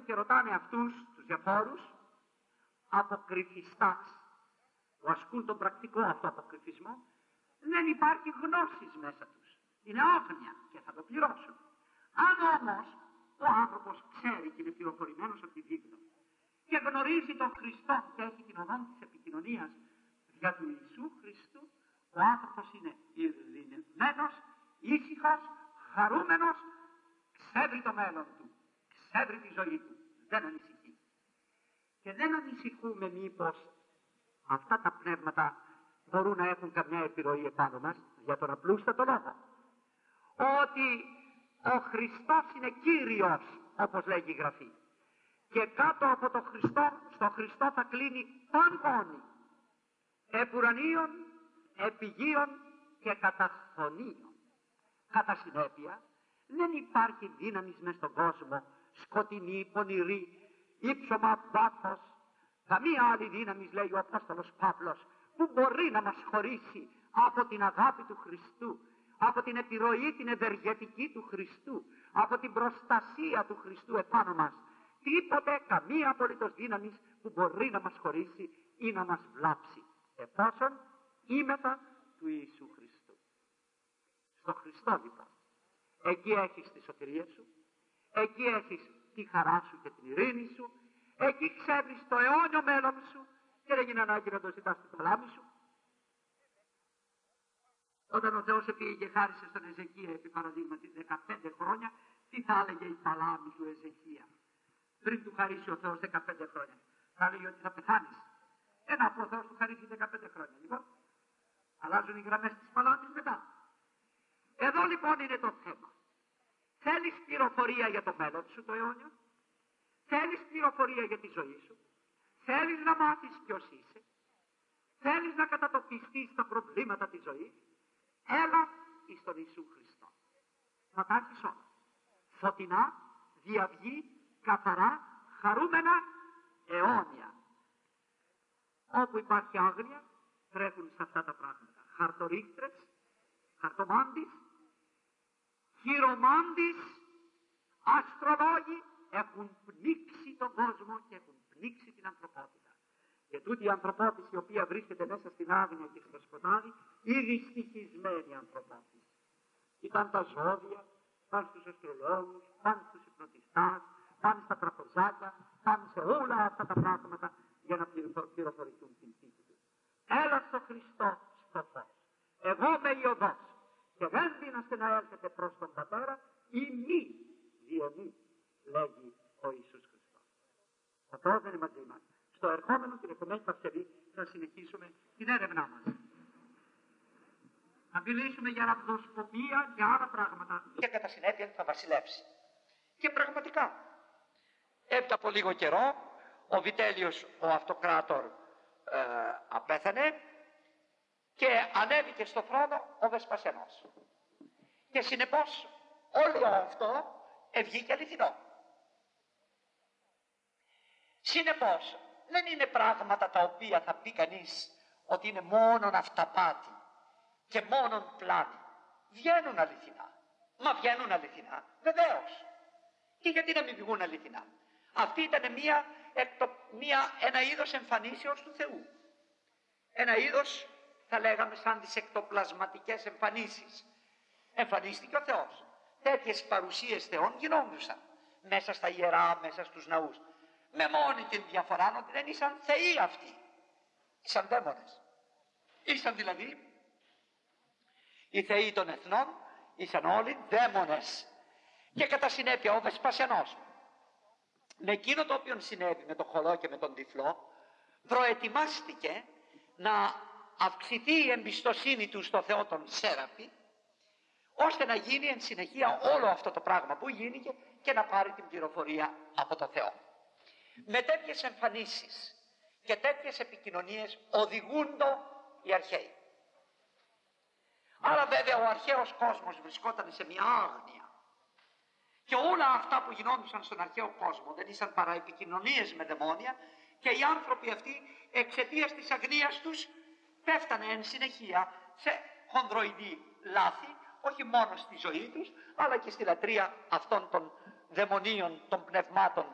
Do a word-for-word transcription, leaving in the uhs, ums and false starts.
και ρωτάνε αυτούς τους διαφόρους αποκρυφιστάς που ασκούν τον πρακτικό αυτό αποκρυφισμό, δεν υπάρχει γνώσης μέσα τους. Είναι άγνοια και θα το πληρώσουν. Αν όμως ο άνθρωπος ξέρει και είναι πληροφορημένος από τη βίβλο και γνωρίζει τον Χριστό και έχει την οδόν της επικοινωνίας για του Ιησού Χριστού, ο άνθρωπος είναι ειρηνευμένος, ήσυχος, χαρούμενος, ξέρει το μέλλον του, ξέρει τη ζωή του, δεν ανησυχεί. Και δεν ανησυχούμε μήπως αυτά τα πνεύματα μπορούν να έχουν καμιά επιρροή επάνω μας για τον απλούστατο λόγο. Ότι ο Χριστός είναι Κύριος, όπως λέγει η Γραφή. Και κάτω από τον Χριστό, στο Χριστό θα κλείνει παντώνει. Επουρανίων, επιγείων και καταφωνίων. Κατά συνέπεια, δεν υπάρχει δύναμη μες στον κόσμο, σκοτεινή, πονηρή, ύψωμα, βάθος, καμία άλλη δύναμη, λέει ο Απόστολος Παύλος, που μπορεί να μας χωρίσει από την αγάπη του Χριστού, από την επιρροή την ευεργετική του Χριστού, από την προστασία του Χριστού επάνω μας. Τίποτε, καμία απολύτως δύναμη που μπορεί να μας χωρίσει ή να μας βλάψει, εφόσον είμεθα του Ιησού Χριστού. Στο Χριστό λοιπόν, εκεί έχεις τη σωτηρία σου, εκεί έχεις τη χαρά σου και την ειρήνη σου, εκεί ξέρεις το αιώνιο μέλλον σου και δεν είναι ανάγκη να το ζητάς στην παλάμη σου. Όταν ο Θεός επήγε και χάρισε στον Εζεκία επί παραδείγματι δεκαπέντε χρόνια, τι θα έλεγε η παλάμη του Εζεκία πριν του χαρίσει ο Θεός δεκαπέντε χρόνια? Θα έλεγε ότι θα πεθάνεις. Ένα από ο Θεός του χαρίσει δεκαπέντε χρόνια. Λοιπόν, αλλάζουν οι γραμμές της παλάμης μετά. Εδώ λοιπόν είναι το θέμα. Θέλεις πληροφορία για το μέλλον σου το αιώνιο? Θέλεις πληροφορία για τη ζωή σου? Θέλεις να μάθεις ποιος είσαι? Θέλεις να κατατοπιστείς στα προβλήματα της ζωής? Έλα εις τον Ιησού Χριστό. Θα τα έχεις όλα. Φωτεινά, διαυγή, καθαρά, χαρούμενα, αιώνια. Όπου υπάρχει άγνοια, τρέχουν σε αυτά τα πράγματα. Χαρτορίχτρες, χαρτομάντης, χειρομάντης, αστρολόγοι έχουν πνίξει τον κόσμο και έχουν πνίξει την ανθρωπότητα. Και τούτη η ανθρωπότης η οποία βρίσκεται μέσα στην άγνοια και στο σκοτάδι, η δυστυχισμένη ανθρωπότης. Ήταν τα ζώδια, πάνε στους αστρολόγους, πάνε στους υπνοτιστάς, πάνε στα τραπεζάκια, πάνε σε όλα αυτά τα πράγματα για να πληροφορηθούν την τύχη του. Έλα στο Χριστό στο φως. Εγώ με η οδός και δεν δύναστε να έρθετε προς τον Πατέρα ή μη διαιμή, λέγει ο Ιησούς Χριστός. Ο Θεός δεν είναι μαζί μας. Στο ερχόμενο την επόμενη Παρασκευή θα συνεχίσουμε την έρευνά μας. Θα μιλήσουμε για ραβδοσκοπία και άλλα πράγματα. Και κατά συνέπεια θα βασιλεύσει. Και πραγματικά, έπειτα από λίγο καιρό, ο Βιτέλιος ο Αυτοκράτορ ε, απέθανε και ανέβηκε στο θρόνο ο Βεσπασιανός. Και συνεπώς όλο αυτό ευγήκε αληθινό. Συνεπώς δεν είναι πράγματα τα οποία θα πει κανείς ότι είναι μόνον αυταπάτη και μόνον πλάτη. Βγαίνουν αληθινά. Μα βγαίνουν αληθινά, βεβαίως. Και γιατί να μην βγουν αληθινά? Αυτή ήταν μια, μια, ένα είδος εμφανίσεως του Θεού. Ένα είδος, θα λέγαμε, σαν τις εκτοπλασματικές εμφανίσεις. Εμφανίστηκε ο Θεός. Τέτοιες παρουσίες Θεών γινόντουσαν μέσα στα ιερά, μέσα στους ναούς. Με μόνη την διαφορά ότι δεν ήσαν θεοί αυτοί. Ήσαν δαίμονες. Ήσαν δηλαδή οι θεοί των εθνών, ήσαν όλοι δαίμονες. Και κατά συνέπεια ο Βεσπασιανός, με εκείνο το οποίο συνέβη με τον χολό και με τον τυφλό, προετοιμάστηκε να αυξηθεί η εμπιστοσύνη του στο Θεό τον Σέραφη, ώστε να γίνει εν συνεχεία όλο αυτό το πράγμα που γίνηκε και να πάρει την πληροφορία από το Θεό. Με τέτοιες εμφανίσεις και τέτοιες επικοινωνίες οδηγούντο οι αρχαίοι. Άρα βέβαια ο αρχαίος κόσμος βρισκόταν σε μια άγνοια. Και όλα αυτά που γινόντουσαν στον αρχαίο κόσμο δεν ήσαν παρά επικοινωνίες με δαιμόνια και οι άνθρωποι αυτοί εξαιτίας της αγνίας τους πέφτανε εν συνεχεία σε χονδροειδή λάθη, όχι μόνο στη ζωή τους αλλά και στη λατρεία αυτών των δαιμονίων των πνευμάτων